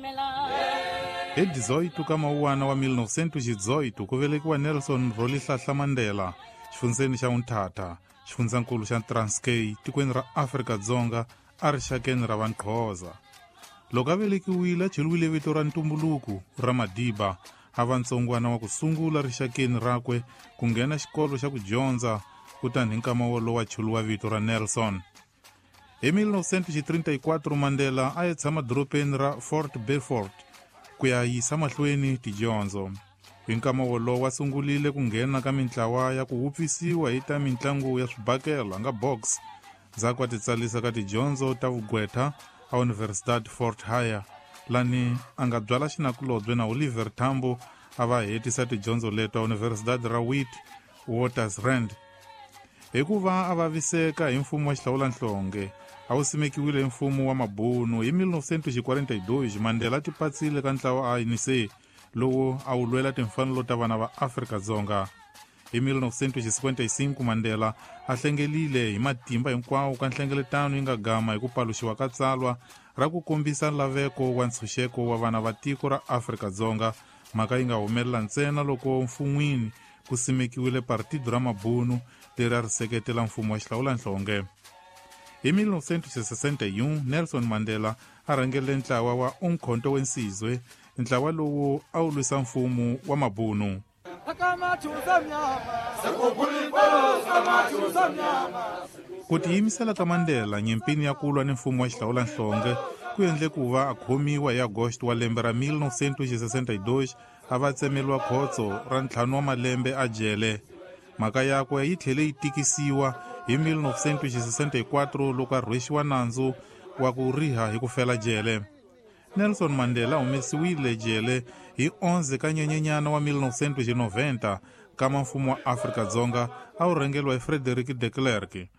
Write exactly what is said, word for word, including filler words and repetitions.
Hi dezoito ka Mawuwana wa mil novecentos e dezoito ku velekiwa Nelson Rolihlahla Mandela xifundzeni xa Umtata, xifundzankulu xa Transkei, tikweni ra Afrika-Dzonga, a rixakeni ra Vanxhosa. Loko a velekiwile a cheliwile vito ra ntumbuluku ra Madiba, a va ntsongwana wa ku sungula rixakeni rakwe ku nghena xikolo xa ku dyondza, kutani hi nkama wolowo a cheliwa vito ra Nelson. Hi mil novecentos e trinta e quatro Mandela a ya tshama doropeni ra Fort Beaufort ku ya yisa mahlweni tidyondzo. Hi nkama wolowo a sungulile ku nghena ka mintlawa ya ku hupfisiwa hi ta mitlangu ya swibakela nga box, ndzhaku a titsalisa ka tidyondzo ta vugqweta a Universidad Fort Hare, lani a nga byala xinakulobye na Oliver Tambo a va hetisa tidyondzo leto a Universidad ra Witwatersrand. Hi ku va a vaviseka hi mfumo wa xihlawulanhlonge, a wu simekiwile hi mfumo wa Mabunu. Hi mil novecentos e quarenta e dois Mandela a tipatsile ka ntlawa A N C lowu a wu lwela timfanelo ta vana va Afrika-Dzonga. Hi mil novecentos e cinquenta e cinco Mandela a hlengelile hi matimba hinkwawo ka nhlengeletano yi nga gama hi ku paluxiwa ka tsalwa ra ku kombisa laveko wa ntshunxeko wa vana va tiko ra Afrika-Dzonga, mhaka yi nga humelela ntsena loko mfun'wini ku simekiwile Partido ra Mabunu leri a ri seketela mfumo wa xihlawulanhlonge. Hi mil novecentos e sessenta e um Nelson Mandela a rhangele ntlawa wa Umkhonto Wensizwe, ntlawa lowu a wu lwisa mfumo wa Mabunu. Ku tiyimisela ka Mandela nyimpini ya ku lwa ni mfumo wa xihlawulanhlonge ku endle ku va a khomiwa hi Agosto wa lembe ra mil novecentos e sessenta e dois, a va tsemeliwa khotso ra ntlhanu wa malembe a jele. Mhaka yakwe yi tlhele yi tikisiwa hi mil novecentos e sessenta e quatro loko a rhwexiwa nandzu wa ku riha hi ku fela jele. Nelson Mandela a humesiwile jele hi onze ka Nyenyenyana wa mil novecentos e noventa, kama mfumo wa Afrika-Dzonga a wu rhangeliwa hi Frederick de Klerk.